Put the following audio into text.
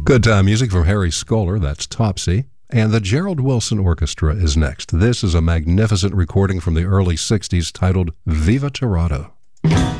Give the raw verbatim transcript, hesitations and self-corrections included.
Good time music from Harry Skoller, that's Topsy. And the Gerald Wilson Orchestra is next. This is a magnificent recording from the early sixties titled Viva Tirado.